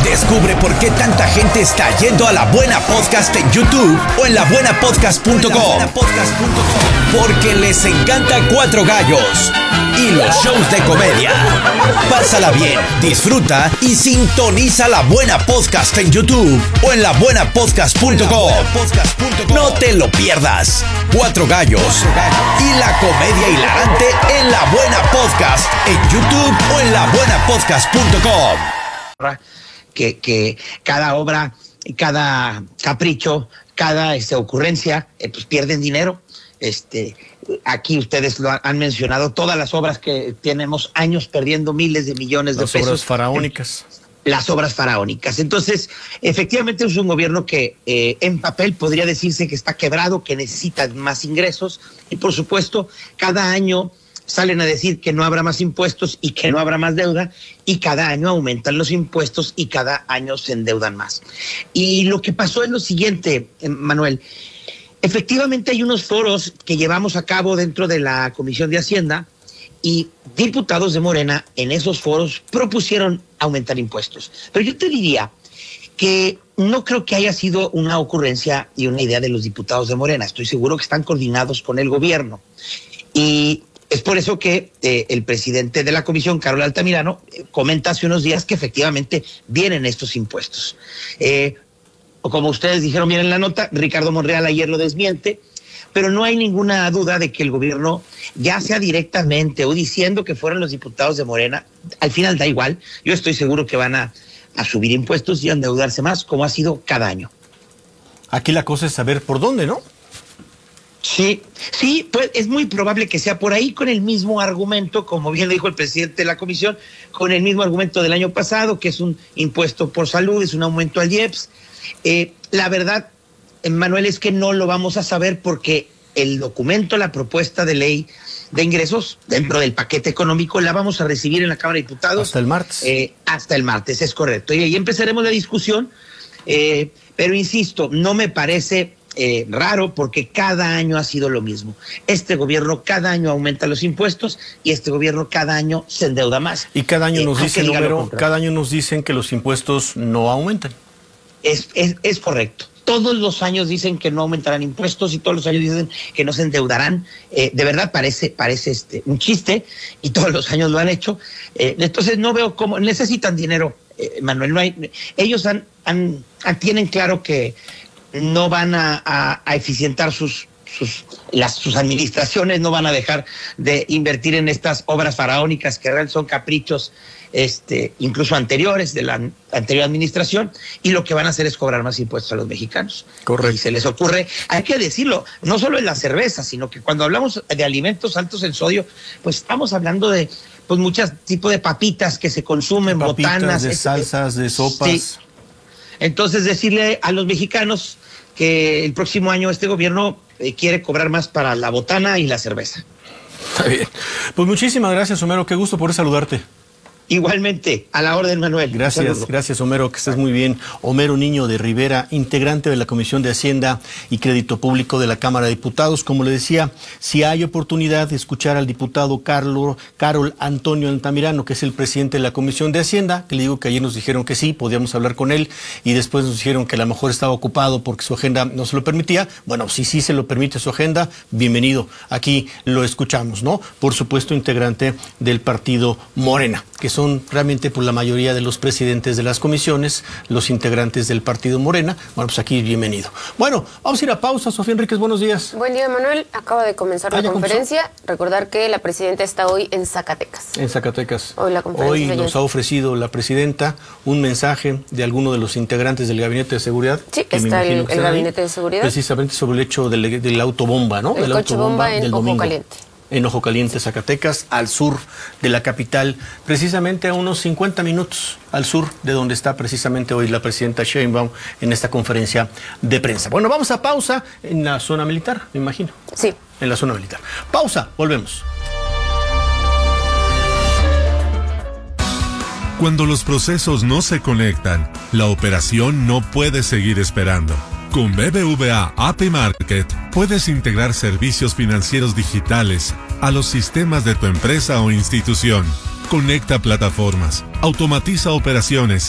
Descubre por qué tanta gente está yendo a La Buena Podcast en YouTube o en labuenapodcast.com. Porque les encanta Cuatro Gallos y los shows de comedia. Pásala bien, disfruta y sintoniza La Buena Podcast en YouTube o en labuenapodcast.com. No te lo pierdas. Cuatro Gallos y la comedia hilarante en La Buena Podcast en YouTube o en labuenapodcast.com. Que cada obra, cada capricho, cada ocurrencia, pues pierden dinero. Aquí ustedes lo han mencionado, todas las obras que tenemos años perdiendo miles de millones de pesos. Las obras faraónicas. Las obras faraónicas. Entonces, efectivamente es un gobierno que en papel podría decirse que está quebrado, que necesita más ingresos y por supuesto cada año salen a decir que no habrá más impuestos y que no habrá más deuda, y cada año aumentan los impuestos y cada año se endeudan más. Y lo que pasó es lo siguiente, Manuel. Efectivamente hay unos foros que llevamos a cabo dentro de la Comisión de Hacienda y diputados de Morena en esos foros propusieron aumentar impuestos. Pero yo te diría que no creo que haya sido una ocurrencia y una idea de los diputados de Morena. Estoy seguro que están coordinados con el gobierno. Y es por eso que el presidente de la comisión, Carol Altamirano, comenta hace unos días que efectivamente vienen estos impuestos. Como ustedes dijeron bien en la nota, Ricardo Monreal ayer lo desmiente, pero no hay ninguna duda de que el gobierno, ya sea directamente o diciendo que fueron los diputados de Morena, al final da igual. Yo estoy seguro que van a subir impuestos y a endeudarse más, como ha sido cada año. Aquí la cosa es saber por dónde, ¿no? Sí, pues es muy probable que sea por ahí con el mismo argumento, como bien lo dijo el presidente de la comisión, con el mismo argumento del año pasado, que es un impuesto por salud, es un aumento al IEPS. La verdad, Manuel, es que no lo vamos a saber porque el documento, la propuesta de ley de ingresos dentro del paquete económico la vamos a recibir en la Cámara de Diputados. Hasta el martes. Hasta el martes, es correcto. Y ahí empezaremos la discusión, pero insisto, no me parece raro porque cada año ha sido lo mismo. Este gobierno cada año aumenta los impuestos y este gobierno cada año se endeuda más. Y cada año nos dicen, cada año nos dicen que los impuestos no aumentan. Es correcto. Todos los años dicen que no aumentarán impuestos y todos los años dicen que no se endeudarán. De verdad parece un chiste y todos los años lo han hecho. Entonces no veo cómo necesitan dinero, Manuel. Ellos tienen claro que no van a eficientar sus administraciones, no van a dejar de invertir en estas obras faraónicas que realmente son caprichos incluso anteriores de la anterior administración, y lo que van a hacer es cobrar más impuestos a los mexicanos. Correcto. Y se les ocurre, hay que decirlo, no solo en la cerveza, sino que cuando hablamos de alimentos altos en sodio, pues estamos hablando de muchos tipos de papitas que se consumen, botanas, de salsas, de sopas. Sí. Entonces decirle a los mexicanos que el próximo año este gobierno quiere cobrar más para la botana y la cerveza. Está bien. Pues muchísimas gracias, Homero. Qué gusto poder saludarte. Igualmente, a la orden, Manuel. Gracias, Homero, que estés muy bien. Homero Niño de Rivera, integrante de la Comisión de Hacienda y Crédito Público de la Cámara de Diputados. Como le decía, si hay oportunidad de escuchar al diputado Carol Antonio Altamirano, que es el presidente de la Comisión de Hacienda, que le digo que ayer nos dijeron que sí, podíamos hablar con él, y después nos dijeron que a lo mejor estaba ocupado porque su agenda no se lo permitía. Bueno, si sí se lo permite su agenda, bienvenido. Aquí lo escuchamos, ¿no? Por supuesto, integrante del partido Morena, que son realmente por la mayoría de los presidentes de las comisiones, los integrantes del partido Morena. Bueno, pues aquí bienvenido. Bueno, vamos a ir a pausa. Sofía Enríquez, buenos días. Buen día, Manuel. Acaba de comenzar la conferencia. ¿Comenzó? Recordar que la presidenta está hoy en Zacatecas. En Zacatecas. Hoy nos ha ofrecido la presidenta un mensaje de alguno de los integrantes del Gabinete de Seguridad. Sí, está el Gabinete de Seguridad. Precisamente sobre el hecho del autobomba, ¿no? El coche bomba en Ojo Caliente. En Ojo Caliente, Zacatecas, al sur de la capital, precisamente a unos 50 minutos al sur de donde está precisamente hoy la presidenta Sheinbaum en esta conferencia de prensa. Bueno, vamos a pausa en la zona militar, me imagino. Sí. En la zona militar. Pausa, volvemos. Cuando los procesos no se conectan, la operación no puede seguir esperando. Con BBVA API Market puedes integrar servicios financieros digitales a los sistemas de tu empresa o institución. Conecta plataformas, automatiza operaciones